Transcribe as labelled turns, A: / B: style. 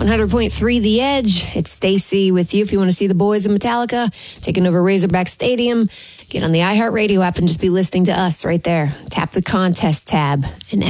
A: 100.3 The Edge. It's Stacy with you. If you want to see the boys in Metallica taking over Razorback Stadium, get on the iHeartRadio app and just be listening to us right there. Tap the contest tab and